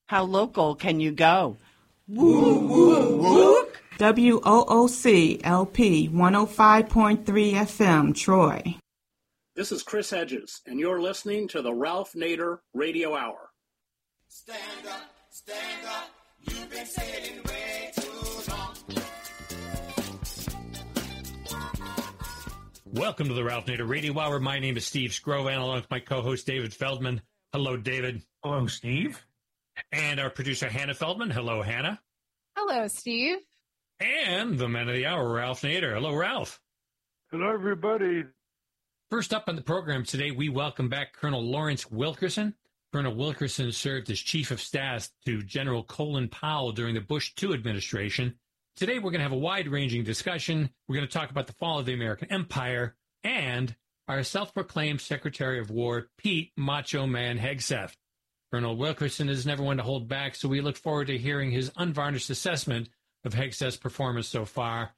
How local can you go? Woo, woo, woo. WOOC LP 105.3 FM, Troy. This is Chris Hedges, and you're listening to the Ralph Nader Radio Hour. Stand up, you've been sailing way too long. Welcome to the Ralph Nader Radio Hour. My name is Steve Scrovan, along with my co-host David Feldman. Hello, David. Hello, Steve. And our producer, Hannah Feldman. Hello, Hannah. Hello, Steve. And the man of the hour, Ralph Nader. Hello, Ralph. Hello, everybody. First up on the program today, we welcome back Colonel Lawrence Wilkerson. Colonel Wilkerson served as Chief of Staff to General Colin Powell during the Bush II administration. Today, we're going to have a wide-ranging discussion. We're going to talk about the fall of the American Empire and our self-proclaimed Secretary of War, Pete Macho Man Hegseth. Colonel Wilkerson is never one to hold back, so we look forward to hearing his unvarnished assessment of Hegseth's performance so far.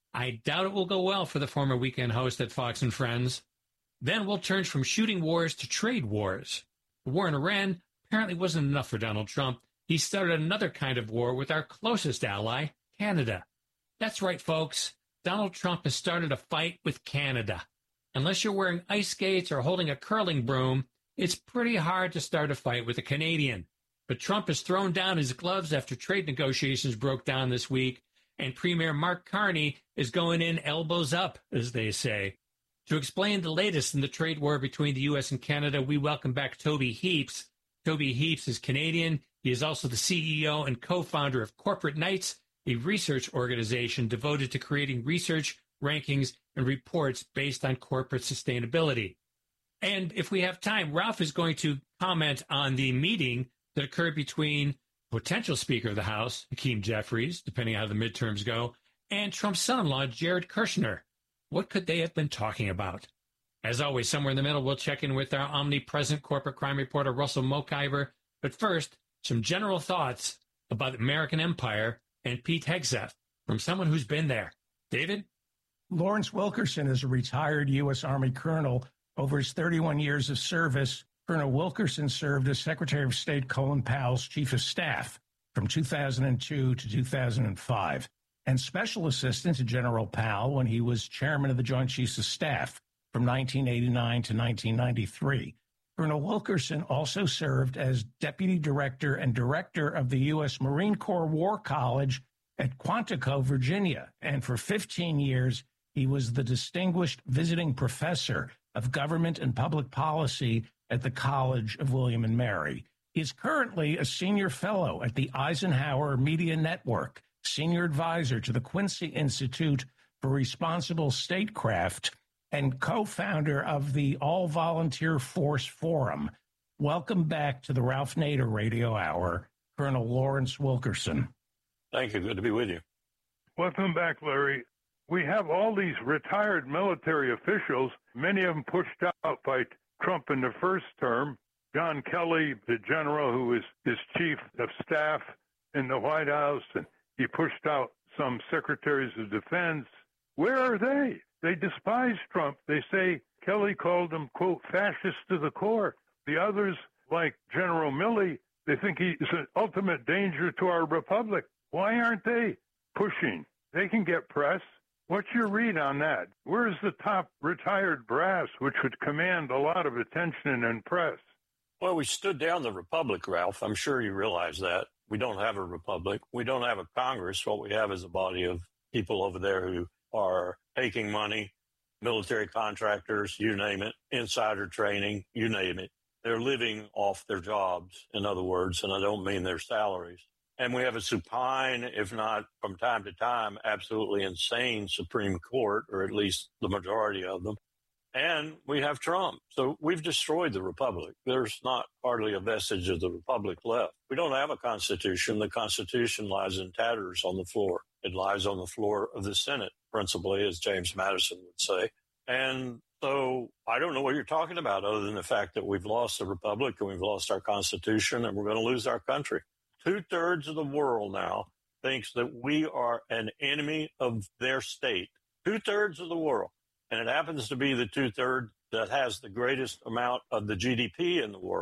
I doubt it will go well for the former weekend host at Fox and Friends. Then we'll turn from shooting wars to trade wars. The war in Iran apparently wasn't enough for Donald Trump. He started another kind of war with our closest ally, Canada. That's right, folks. Donald Trump has started a fight with Canada. Unless you're wearing ice skates or holding a curling broom, it's pretty hard to start a fight with a Canadian. But Trump has thrown down his gloves after trade negotiations broke down this week, and Premier Mark Carney is going in elbows up, as they say. To explain the latest in the trade war between the U.S. and Canada, we welcome back Toby Heaps. Toby Heaps is Canadian. He is also the CEO and co-founder of Corporate Knights, a research organization devoted to creating research, rankings, and reports based on corporate sustainability. And if we have time, Ralph is going to comment on the meeting that occurred between potential Speaker of the House, Hakeem Jeffries, depending on how the midterms go, and Trump's son-in-law, Jared Kushner. What could they have been talking about? As always, somewhere in the middle, we'll check in with our omnipresent corporate crime reporter, Russell Mokhiber. But first, some general thoughts about the American Empire and Pete Hegseth from someone who's been there. David? Lawrence Wilkerson is a retired U.S. Army colonel. Over his 31 years of service, Colonel Wilkerson served as Secretary of State Colin Powell's Chief of Staff from 2002 to 2005, and Special Assistant to General Powell when he was Chairman of the Joint Chiefs of Staff from 1989 to 1993. Colonel Wilkerson also served as Deputy Director and Director of the U.S. Marine Corps War College at Quantico, Virginia, and for 15 years, he was the Distinguished Visiting Professor of Government and Public Policy at the College of William and Mary. He is currently a Senior Fellow at the Eisenhower Media Network, Senior Advisor to the Quincy Institute for Responsible Statecraft, and co-founder of the All-Volunteer Force Forum. Welcome back to the Ralph Nader Radio Hour, Colonel Lawrence Wilkerson. Thank you. Good to be with you. Welcome back, Larry. We have all these retired military officials, many of them pushed out by Trump in the first term. John Kelly, the general who was his chief of staff in the White House, and he pushed out some secretaries of defense. Where are they? They despise Trump. They say Kelly called him, quote, fascist to the core. The others, like General Milley, they think he's an ultimate danger to our republic. Why aren't they pushing? They can get press. What's your read on that? Where's the top retired brass, which would command a lot of attention and press? Well, we stood down the republic, Ralph. I'm sure you realize that. We don't have a republic. We don't have a Congress. What we have is a body of people over there who are taking money, military contractors, you name it, insider training, you name it. They're living off their jobs, in other words, and I don't mean their salaries. And we have a supine, if not from time to time, absolutely insane Supreme Court, or at least the majority of them. And we have Trump. So we've destroyed the republic. There's not hardly a vestige of the republic left. We don't have a constitution. The Constitution lies in tatters on the floor. It lies on the floor of the Senate, principally, as James Madison would say. And so I don't know what you're talking about other than the fact that we've lost the republic and we've lost our Constitution and we're going to lose our country. 2/3 of the world now thinks that we are an enemy of their state. 2/3 of the world. And it happens to be the 2/3 that has the greatest amount of the GDP in the world.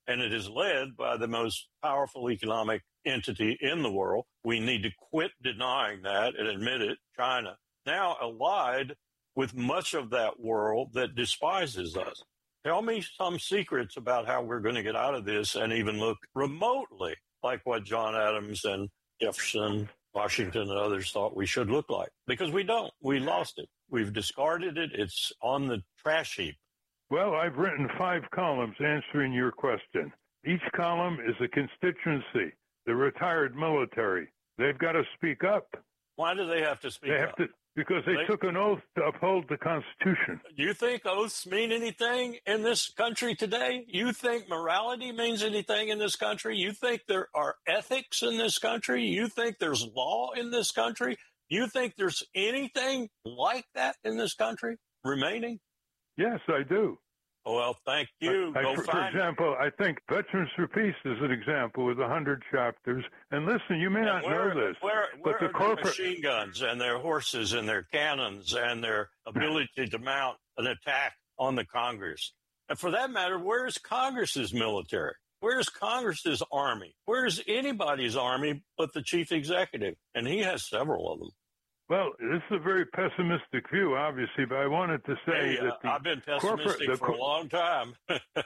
and it is led by the most powerful economic entity in the world. We need to quit denying that and admit it. China, now allied with much of that world that despises us. Tell me some secrets about how we're going to get out of this and even look remotely like what John Adams and Jefferson, Washington, and others thought we should look like. Because we don't. We lost it. We've discarded it. It's on the trash heap. Well, I've written 5 columns answering your question. Each column is a constituency, the retired military. They've got to speak up. Why do they have to speak up? Because they took an oath to uphold the Constitution. Do you think oaths mean anything in this country today? You think morality means anything in this country? You think there are ethics in this country? You think there's law in this country? You think there's anything like that in this country remaining? Yes, I do. Well, thank you. For example, I think Veterans for Peace is an example with 100 chapters. And listen, you may not know this, but the corporate machine guns and their horses and their cannons and their ability to mount an attack on the Congress. And for that matter, where's Congress's military? Where's Congress's army? Where's anybody's army but the chief executive? And he has several of them. Well, this is a very pessimistic view, obviously, but I wanted to say that I've been pessimistic for a long time.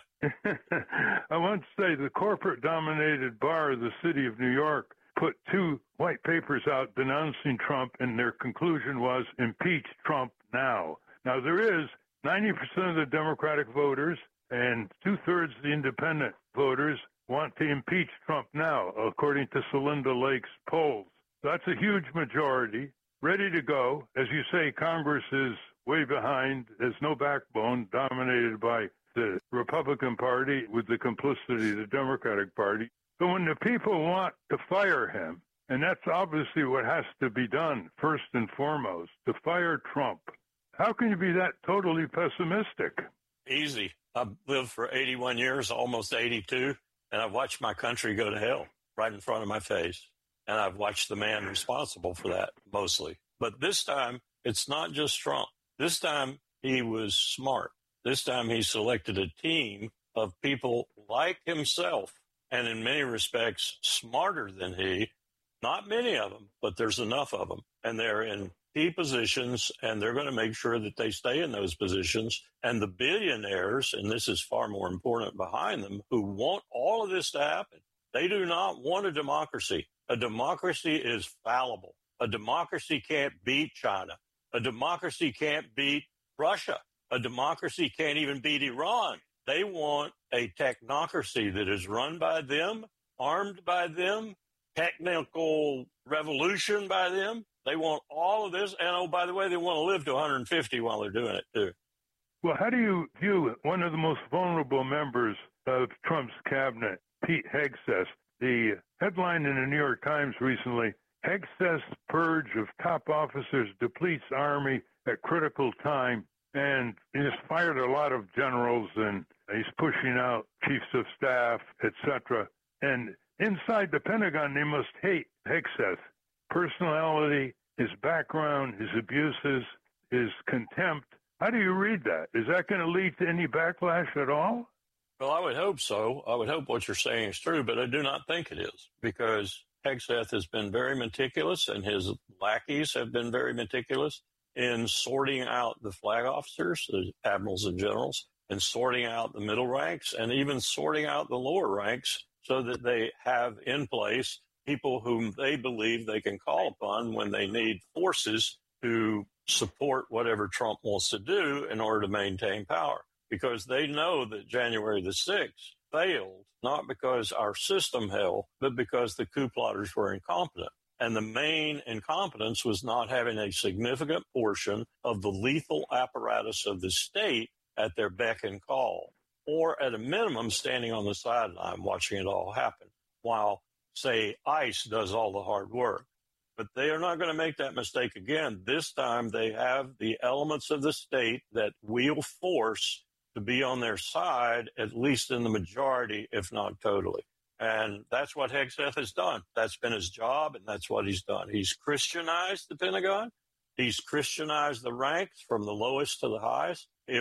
I want to say the corporate-dominated bar of the city of New York put 2 white papers out denouncing Trump, and their conclusion was impeach Trump now. Now, there is 90% of the Democratic voters and 2/3 of the independent voters want to impeach Trump now, according to Celinda Lake's polls. So that's a huge majority. Ready to go. As you say, Congress is way behind. There's no backbone, dominated by the Republican Party with the complicity of the Democratic Party. But when the people want to fire him, and that's obviously what has to be done first and foremost, to fire Trump, how can you be that totally pessimistic? Easy. I've lived for 81 years, almost 82, and I've watched my country go to hell right in front of my face. And I've watched the man responsible for that mostly. But this time, it's not just Trump. This time, he was smart. This time, he selected a team of people like himself, and in many respects, smarter than he. Not many of them, but there's enough of them. And they're in key positions, and they're going to make sure that they stay in those positions. And the billionaires, and this is far more important behind them, who want all of this to happen, they do not want a democracy. A democracy is fallible. A democracy can't beat China. A democracy can't beat Russia. A democracy can't even beat Iran. They want a technocracy that is run by them, armed by them, technical revolution by them. They want all of this. And, oh, by the way, they want to live to 150 while they're doing it, too. Well, how do you view one of the most vulnerable members of Trump's cabinet, Pete Hegseth? The headline in the New York Times recently, Hegseth's purge of top officers depletes Army at critical time. And he's fired a lot of generals, and he's pushing out chiefs of staff, etc. And inside the Pentagon, they must hate Hegseth. Personality, his background, his abuses, his contempt. How do you read that? Is that going to lead to any backlash at all? Well, I would hope so. I would hope what you're saying is true, but I do not think it is, because Hegseth has been very meticulous, and his lackeys have been very meticulous in sorting out the flag officers, the admirals and generals, and sorting out the middle ranks, and even sorting out the lower ranks, so that they have in place people whom they believe they can call upon when they need forces to support whatever Trump wants to do in order to maintain power. Because they know that January the 6th failed, not because our system held, but because the coup plotters were incompetent. And the main incompetence was not having a significant portion of the lethal apparatus of the state at their beck and call, or at a minimum standing on the sideline watching it all happen, while, say, ICE does all the hard work. But they are not going to make that mistake again. This time they have the elements of the state that wield force to be on their side, at least in the majority, if not totally. And that's what Hegseth has done. That's been his job, and that's what he's done. He's Christianized the Pentagon. He's Christianized the ranks from the lowest to the highest. If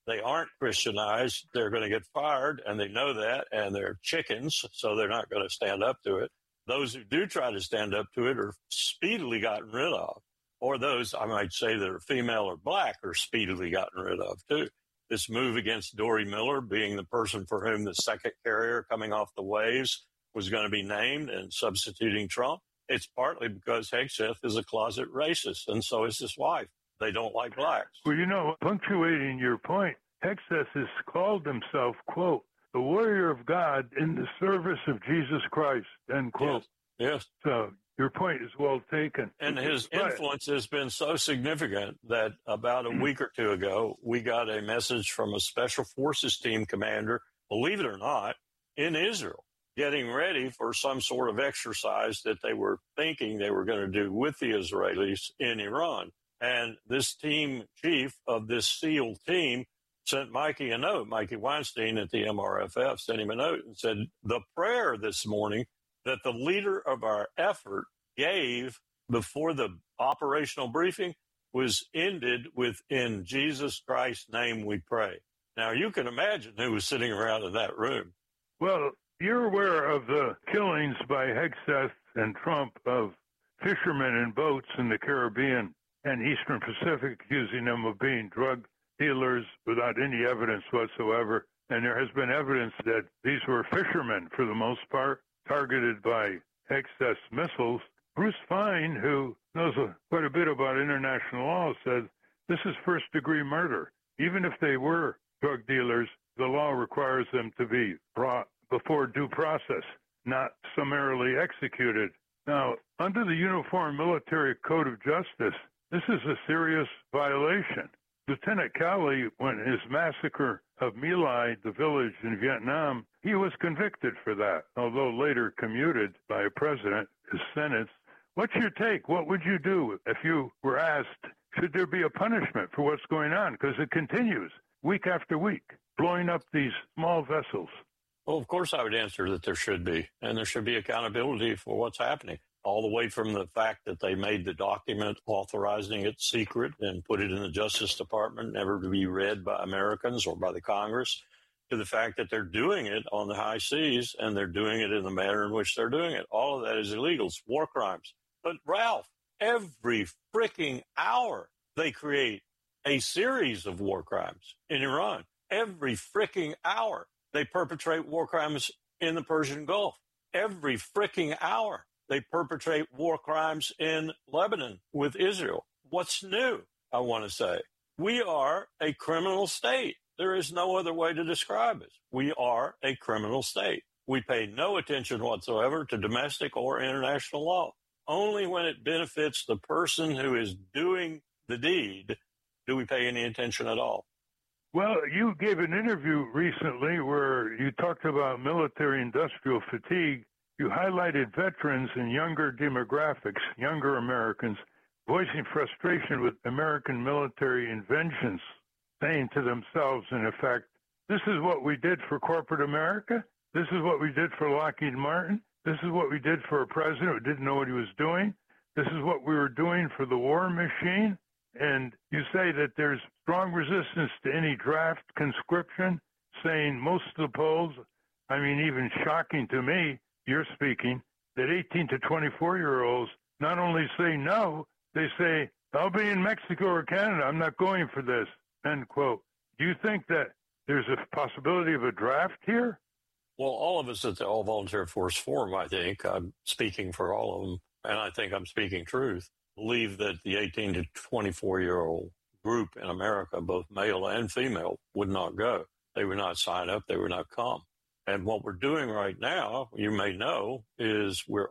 they aren't Christianized, they're going to get fired, and they know that, and they're chickens, so they're not going to stand up to it. Those who do try to stand up to it are speedily gotten rid of. Or those, I might say, that are female or black are speedily gotten rid of, too. This move against Dory Miller being the person for whom the second carrier coming off the waves was going to be named and substituting Trump, it's partly because Hegseth is a closet racist, and so is his wife. They don't like blacks. Well, punctuating your point, Hegseth has called himself, quote, the warrior of God in the service of Jesus Christ, end quote. Yes. So your point is well taken. And his influence has been so significant that about a week or two ago, we got a message from a special forces team commander, believe it or not, in Israel, getting ready for some sort of exercise that they were thinking they were going to do with the Israelis in Iran. And this team chief of this SEAL team sent Mikey a note. Mikey Weinstein at the MRFF sent him a note and said, the prayer this morning that the leader of our effort gave before the operational briefing was ended with, in Jesus Christ's name we pray. Now, you can imagine who was sitting around in that room. Well, you're aware of the killings by Hegseth and Trump of fishermen in boats in the Caribbean and Eastern Pacific, accusing them of being drug dealers without any evidence whatsoever. And there has been evidence that these were fishermen, for the most part, targeted by Hegseth's missiles. Bruce Fein, who knows quite a bit about international law, said this is first-degree murder. Even if they were drug dealers, the law requires them to be brought before due process, not summarily executed. Now, under the Uniform Military Code of Justice, this is a serious violation. Lieutenant Cowley, when his massacre of My Lai, the village in Vietnam, he was convicted for that, although later commuted by a president, his sentence. What's your take? What would you do if you were asked, should there be a punishment for what's going on? Because it continues week after week, blowing up these small vessels. Well, of course I would answer that there should be, and there should be accountability for what's happening, all the way from the fact that they made the document authorizing it secret and put it in the Justice Department, never to be read by Americans or by the Congress, to the fact that they're doing it on the high seas and they're doing it in the manner in which they're doing it. All of that is illegal. It's war crimes. But, Ralph, every freaking hour they create a series of war crimes in Iran. Every freaking hour they perpetrate war crimes in the Persian Gulf. Every freaking hour they perpetrate war crimes in Lebanon with Israel. What's new, I want to say? We are a criminal state. There is no other way to describe it. We are a criminal state. We pay no attention whatsoever to domestic or international law. Only when it benefits the person who is doing the deed do we pay any attention at all. Well, you gave an interview recently where you talked about military-industrial fatigue. You highlighted veterans and younger demographics, younger Americans, voicing frustration with American military inventions, saying to themselves, in effect, this is what we did for corporate America. This is what we did for Lockheed Martin. This is what we did for a president who didn't know what he was doing. This is what we were doing for the war machine. And you say that there's strong resistance to any draft conscription, saying most of the polls, I mean, even shocking to me, you're speaking, that 18 to 24-year-olds not only say no, they say, I'll be in Mexico or Canada. I'm not going for this, end quote. Do you think that there's a possibility of a draft here? Well, all of us at the All Volunteer Force Forum, I think, I'm speaking for all of them, and I think I'm speaking truth, believe that the 18 to 24-year-old group in America, both male and female, would not go. They would not sign up. They would not come. And what we're doing right now, you may know, is we're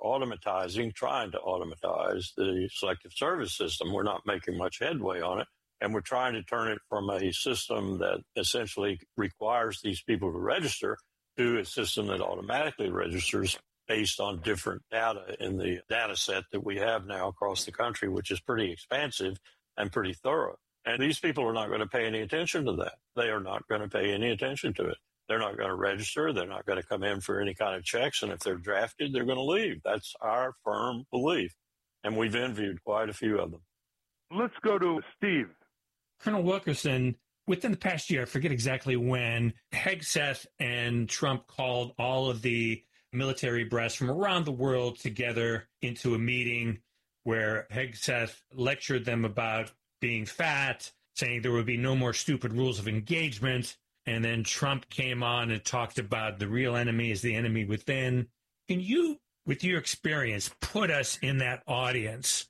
trying to automatize the Selective Service system. We're not making much headway on it. And we're trying to turn it from a system that essentially requires these people to register to a system that automatically registers based on different data in the data set that we have now across the country, which is pretty expansive and pretty thorough. And these people are not going to pay any attention to that. They are not going to pay any attention to it. They're not going to register. They're not going to come in for any kind of checks. And if they're drafted, they're going to leave. That's our firm belief. And we've interviewed quite a few of them. Let's go to Steve. Colonel Wilkerson, within the past year, I forget exactly when, Hegseth and Trump called all of the military brass from around the world together into a meeting where Hegseth lectured them about being fat, saying there would be no more stupid rules of engagement. And then Trump came on and talked about the real enemy is the enemy within. Can you, with your experience, put us in that audience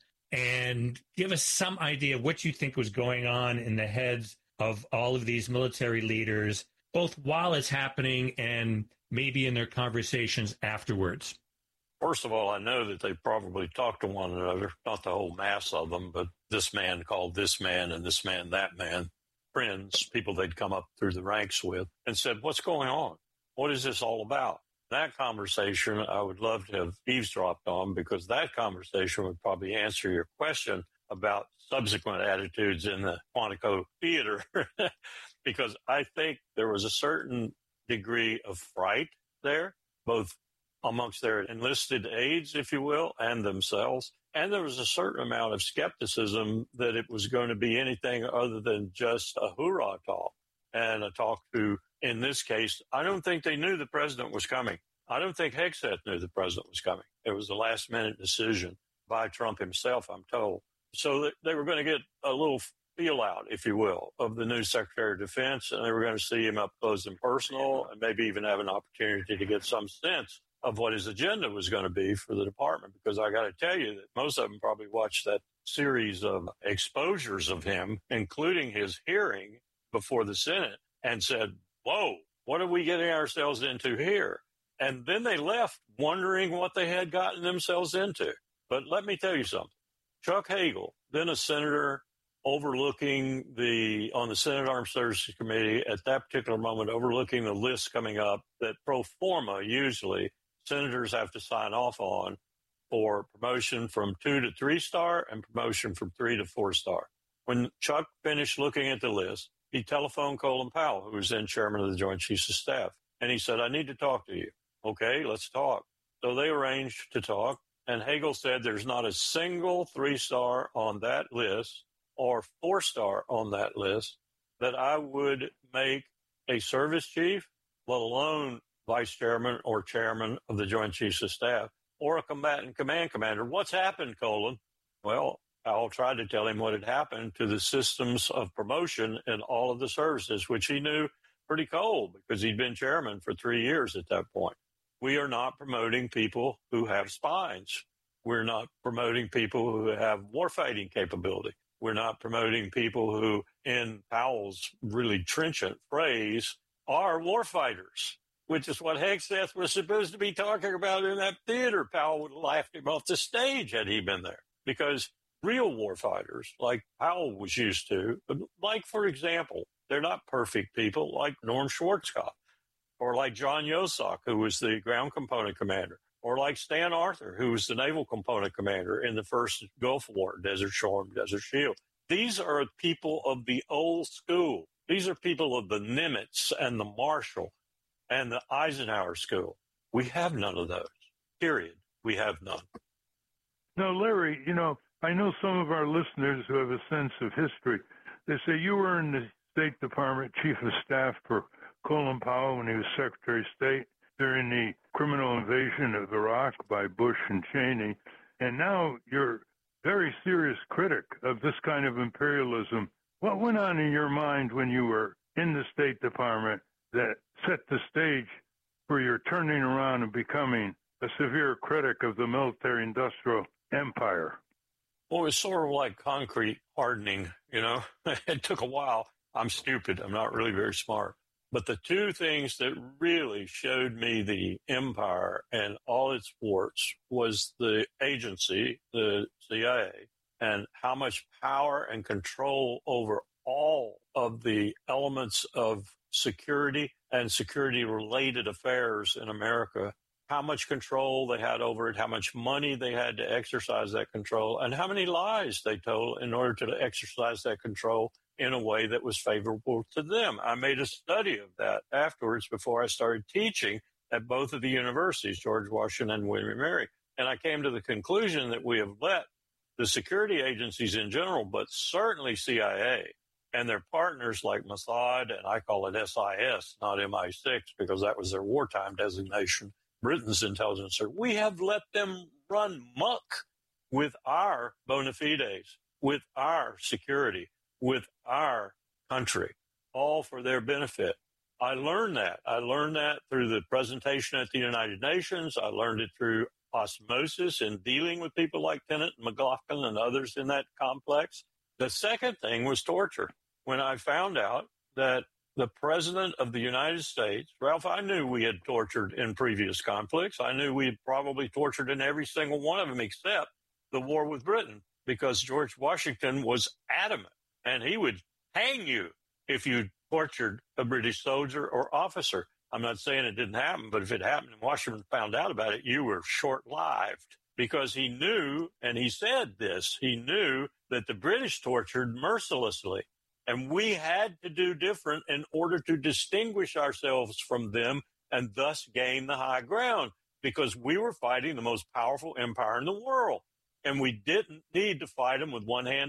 and give us some idea of what you think was going on in the heads of all of these military leaders, both while it's happening and maybe in their conversations afterwards? First of all, I know that they probably talked to one another, not the whole mass of them, but this man called this man and this man, that man, friends, people they'd come up through the ranks with, and said, what's going on? What is this all about? That conversation I would love to have eavesdropped on, because that conversation would probably answer your question about subsequent attitudes in the Quantico Theater, because I think there was a certain degree of fright there, both amongst their enlisted aides, if you will, and themselves. And there was a certain amount of skepticism that it was going to be anything other than just a hoorah talk, and a talk to, in this case, I don't think they knew the president was coming. I don't think Hegseth knew the president was coming. It was a last-minute decision by Trump himself, I'm told. So they were going to get a little feel out, if you will, of the new Secretary of Defense, and they were going to see him up close and personal, and maybe even have an opportunity to get some sense of what his agenda was going to be for the department. Because I got to tell you that most of them probably watched that series of exposures of him, including his hearing before the Senate, and said, whoa, what are we getting ourselves into here? And then they left wondering what they had gotten themselves into. But let me tell you something. Chuck Hagel, then a senator overlooking on the Senate Armed Services Committee at that particular moment, overlooking the list coming up that pro forma usually senators have to sign off on for promotion from 2 to 3 star and promotion from 3 to 4 star. When Chuck finished looking at the list, he telephoned Colin Powell, who was then chairman of the Joint Chiefs of Staff, and he said, I need to talk to you. Okay, let's talk. So they arranged to talk, and Hagel said there's not a single 3-star on that list or 4-star on that list that I would make a service chief, let alone vice chairman or chairman of the Joint Chiefs of Staff, or a combatant command commander. What's happened, Colin? Well, Powell tried to tell him what had happened to the systems of promotion in all of the services, which he knew pretty cold because he'd been chairman for 3 years at that point. We are not promoting people who have spines. We're not promoting people who have warfighting capability. We're not promoting people who, in Powell's really trenchant phrase, are warfighters, which is what Hegseth was supposed to be talking about in that theater. Powell would have laughed him off the stage had he been there, because real warfighters, like Powell was used to, like, for example, they're not perfect people like Norm Schwarzkopf, or like John Yosak, who was the ground component commander, or like Stan Arthur, who was the naval component commander in the first Gulf War, Desert Storm, Desert Shield. These are people of the old school. These are people of the Nimitz and the Marshall and the Eisenhower school. We have none of those, period. We have none. Now, Larry, I know some of our listeners who have a sense of history. They say you were in the State Department Chief of Staff for Colin Powell when he was Secretary of State during the criminal invasion of Iraq by Bush and Cheney. And now you're a very serious critic of this kind of imperialism. What went on in your mind when you were in the State Department that set the stage for your turning around and becoming a severe critic of the military-industrial empire? Well, it's sort of like concrete hardening, It took a while. I'm stupid. I'm not really very smart. But the two things that really showed me the empire and all its warts was the agency, the CIA, and how much power and control over all of the elements of security and security-related affairs in America, how much control they had over it, how much money they had to exercise that control, and how many lies they told in order to exercise that control in a way that was favorable to them. I made a study of that afterwards before I started teaching at both of the universities, George Washington and William & Mary. And I came to the conclusion that we have let the security agencies in general, but certainly CIA, And their partners like Mossad, and I call it SIS, not MI6, because that was their wartime designation, Britain's intelligence service, we have let them run muck with our bona fides, with our security, with our country, all for their benefit. I learned that. I learned that through the presentation at the United Nations. I learned it through osmosis in dealing with people like Tenet and McLaughlin and others in that complex. The second thing was torture. When I found out that the President of the United States, Ralph, I knew we had tortured in previous conflicts. I knew we had probably tortured in every single one of them except the war with Britain, because George Washington was adamant, and he would hang you if you tortured a British soldier or officer. I'm not saying it didn't happen, but if it happened and Washington found out about it, you were short-lived, because he knew, and he said this, he knew that the British tortured mercilessly, and we had to do different in order to distinguish ourselves from them and thus gain the high ground, because we were fighting the most powerful empire in the world, and we didn't need to fight them with one hand